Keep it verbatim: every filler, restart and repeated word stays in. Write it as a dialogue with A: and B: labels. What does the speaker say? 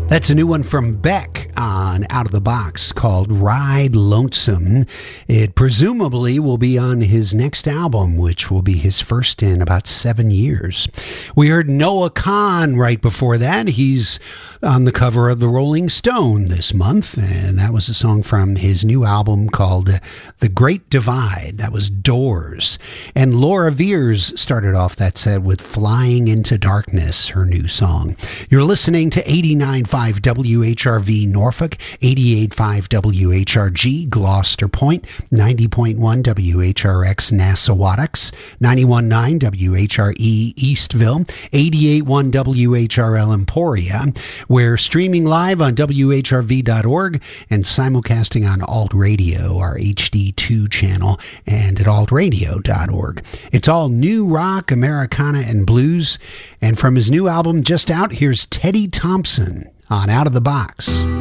A: That's a new one from Beck on Out of the Box called Ride Lonesome. It presumably will be on his next album, which will be his first in about seven years. We heard Noah Kahan right before that. He's on the cover of the Rolling Stone this month, and that was a song from his new album called The Great Divide. That was Doors. And Laura Veers started off that set with Flying into Darkness, her new song. You're listening to eighty-nine point five W H R V Norfolk, eighty-eight point five W H R G Gloucester Point, ninety point one W H R X Nassawadox, ninety-one point nine W H R E Eastville, eighty-eight point one W H R L Emporia. We're streaming live on W H R V dot org and simulcasting on Alt Radio, our H D two channel, and at alt radio dot org. It's all new rock, Americana, and blues. And from his new album just out, here's Teddy Thompson on Out of the Box.